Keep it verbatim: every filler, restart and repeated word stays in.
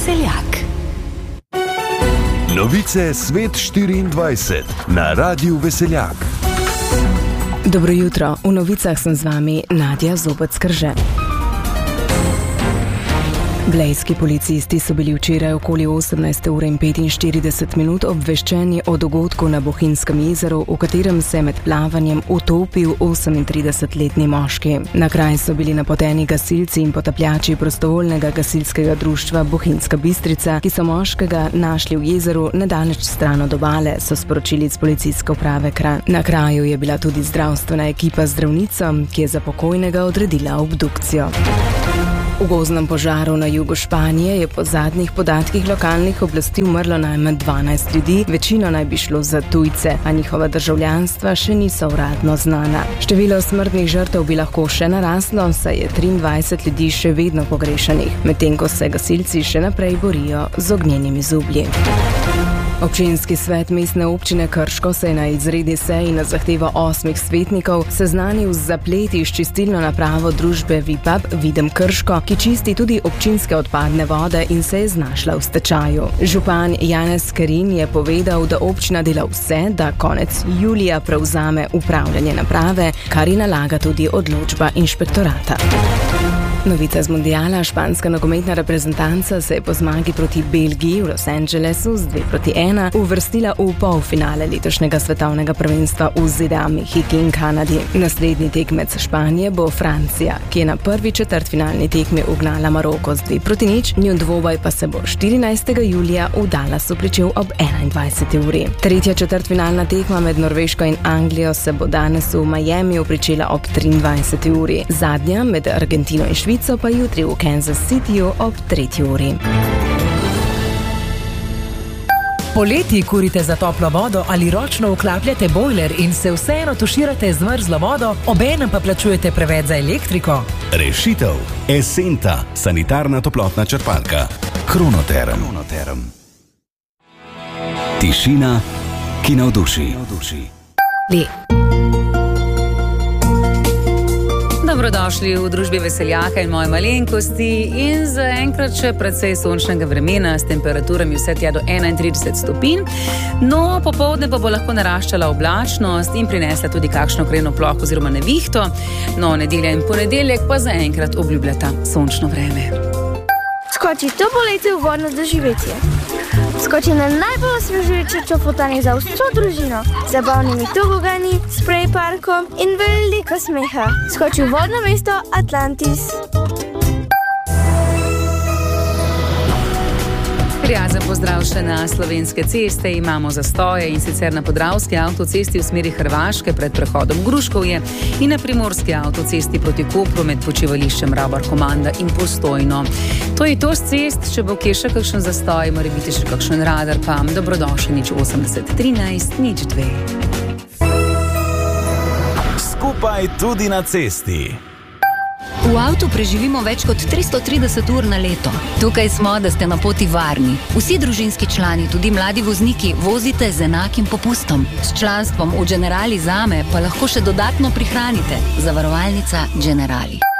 Veseljak. Novice Svet štiriindvajset na Radiu Veseljak. Dobro jutro, v novicah sem z vami Nadja Zobec-Krže. Blejski policisti so bili včeraj okoli osemnajste ure in petinštirideset minut obveščeni o dogodku na Bohinjskem jezeru, v katerem se je med plavanjem utopil osemintridesetletni moški. Na kraj so bili napoteni gasilci in potapljači prostovoljnega gasilskega društva Bohinjska Bistrica, ki so moškega našli v jezeru nedaleč stran od obale, so sporočili iz policijske uprave Kranj. Na kraju je bila tudi zdravstvena ekipa z zdravnico, ki je za pokojnega odredila obdukcijo. V gozdnem požaru na jugu Španije je po zadnjih podatkih lokalnih oblasti umrlo najmanj dvanajst ljudi, večino naj bi šlo za tujce, a njihova državljanstva še niso uradno znana. Število smrtnih žrtev bi lahko še naraslo, saj je triindvajset ljudi še vedno pogrešanih, medtem ko se gasilci še naprej borijo z ognjenimi zublji. Občinski svet mestne občine Krško se je na izredni seji na zahtevo osmih svetnikov seznanil z zapleti s čistilno napravo družbe Vipab Videm Krško, ki čisti tudi občinske odpadne vode in se je znašla v stečaju. Župan Janez Kerin je povedal, da občina dela vse, da konec julija prevzame upravljanje naprave, kar ji nalaga tudi odločba inšpektorata. Novica z mundiala. Španska nogometna reprezentanca se je po zmagi proti Belgiji v Los Angelesu z dve proti ena uvrstila v polfinale letošnjega svetovnega prvenstva v Z D A, Mehiki in Kanadi. Naslednji tekmec Španije bo Francija, ki je na prvi četrtfinalni tekmi ugnala Maroko z dve proti nič, njun dvoboj pa se bo štirinajstega julija v Dallasu pričel ob enaindvajseti uri. Tretja četrtfinalna tekma med Norveško in Anglijo se bo danes v Miamiju pričela ob triindvajseti uri. Zadnja med Argentino in Švico pa jutri v Kansas Cityju ob tretji uri. Poleti kurite za toplo vodo ali ročno vklapljate bojler in se vseeno tuširate z mrzlo vodo, obenem pa plačujete preveč za elektriko? Rešitev. Esenta, sanitarna toplotna črpalka. Kronoterm. Kronoterm. Tišina, ki navduši. Le. Dobrodošli v družbi Veseljaka in moje malenkosti in zaenkrat še precej sončnega vremena s temperaturami vse tja do enaintrideset stopinj. No, popoldne pa bo lahko naraščala oblačnost in prinesla tudi kakšno krajevno ploh oziroma nevihto. No, nedelja in ponedeljek pa zaenkrat obljubljata sončno vreme. Skoči to poletje v vodno doživetje. Skoči na najbolj osvežujoče čofotanje za vso družino, z zabavnimi tobogani, sprej parkom in veliko smeha. Skoči v vodno mesto Atlantis. Prijazen pozdrav še na Slovenske ceste. Imamo zastoje in sicer na Podravski avtocesti v smeri Hrvaške pred prehodom Gruškovje in na Primorski avtocesti proti Kopru med počivališčem Rabar Komanda in Postojno. To je to z cest, če bo kje še kakšen zastoj, mora biti še kakšen radar, pa dobrodošli nič osemdeset trinajst nič dve. Skupaj tudi na cesti. V avtu preživimo več kot tristo trideset ur na leto. Tukaj smo, da ste na poti varni. Vsi družinski člani, tudi mladi vozniki, vozite z enakim popustom. S članstvom v Generali Zame pa lahko še dodatno prihranite. Zavarovalnica Generali.